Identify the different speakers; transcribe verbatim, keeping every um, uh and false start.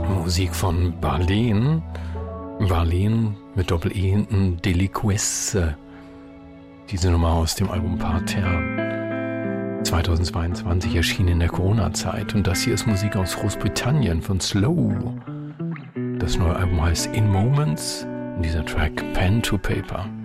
Speaker 1: Musik von Barleen. Barleen mit Doppel-E hinten, Deliquesse. Diese Nummer aus dem Album Parterre. zweitausendzweiundzwanzig erschienen in der Corona-Zeit. Und das hier ist Musik aus Großbritannien von Slow. Das neue Album heißt In Moments. Und dieser Track Pen to Paper.